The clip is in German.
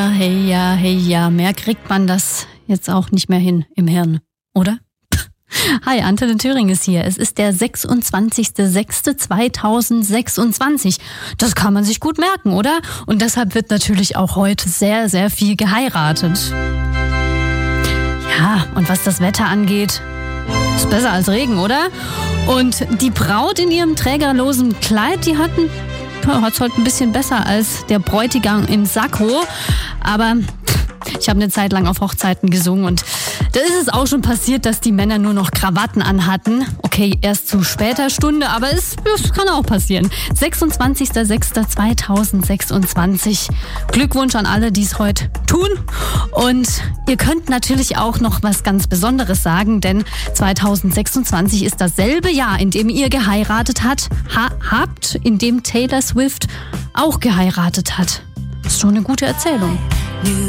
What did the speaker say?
Hey ja, mehr kriegt man das jetzt auch nicht mehr hin im Hirn, oder? Hi, Antenne Thüring ist hier. Es ist der 26.06.2026. Das kann man sich gut merken, oder? Und deshalb wird natürlich auch heute sehr, sehr viel geheiratet. Ja, und was das Wetter angeht, ist besser als Regen, oder? Und die Braut in ihrem trägerlosen Kleid, die hat es heute ein bisschen besser als der Bräutigam im Sakko. Aber ich habe eine Zeit lang auf Hochzeiten gesungen und da ist es auch schon passiert, dass die Männer nur noch Krawatten anhatten. Okay, erst zu später Stunde, aber es kann auch passieren. 26.06.2026. Glückwunsch an alle, die es heute tun. Und ihr könnt natürlich auch noch was ganz Besonderes sagen, denn 2026 ist dasselbe Jahr, in dem ihr geheiratet habt, in dem Taylor Swift auch geheiratet hat. Das ist schon eine gute Erzählung.